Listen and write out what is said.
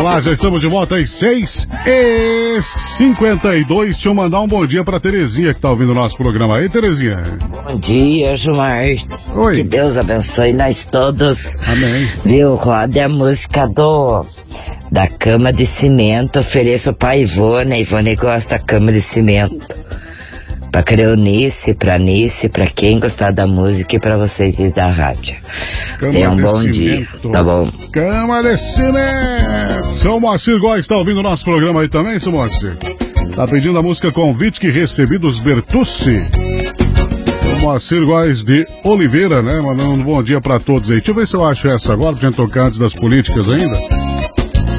Olá, já estamos de volta às 6h52. Deixa eu mandar um bom dia pra Terezinha que tá ouvindo o nosso programa aí, Terezinha. Bom dia, Gilmar. Oi. Que Deus abençoe nós todos. Amém. Viu? Roda a música da cama de cimento. Ofereço pra Ivone. A Ivone gosta da cama de cimento. Pra Creonice, pra Nice, pra quem gostar da música e pra vocês e da rádio. Tenham um bom dia, tá bom? Cama de cimento. São Moacir Góes tá ouvindo o nosso programa aí também, São Moacir? Tá pedindo a música Convite que recebi dos Bertucci. São Moacir Góes de Oliveira, né? Mandando um bom dia pra todos aí. Deixa eu ver se eu acho essa agora, pra gente tocar antes das políticas ainda.